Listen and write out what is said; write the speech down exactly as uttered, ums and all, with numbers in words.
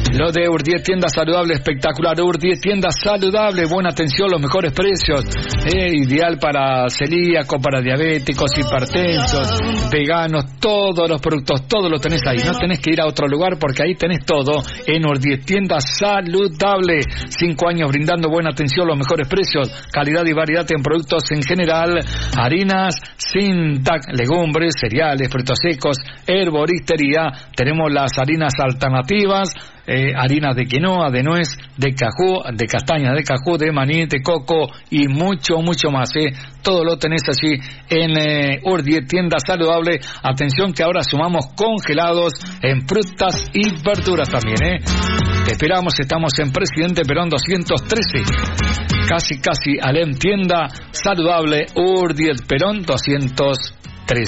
Lo de Urdiet, tienda saludable, espectacular. Urdiet, tienda saludable, buena atención, los mejores precios. Eh, ideal para celíacos, para diabéticos, hipertensos, veganos, todos los productos, todo lo tenés ahí. No tenés que ir a otro lugar porque ahí tenés todo en Urdiet, tienda saludable. Cinco años brindando buena atención, los mejores precios, calidad y variedad en productos en general, harinas, Sintac, legumbres, cereales, frutos secos, herboristería. Tenemos las harinas alternativas, eh, harinas de quinoa, de nuez, de cajú, de castaña, de cajú, de maní, de coco y mucho, mucho más. Eh. Todo lo tenés allí en eh, Urdiet, tienda saludable. Atención que ahora sumamos congelados en frutas y verduras también. Eh. Te esperamos, estamos en Presidente Perón doscientos trece. Casi, casi Alem, tienda saludable Urdiet Perón doscientos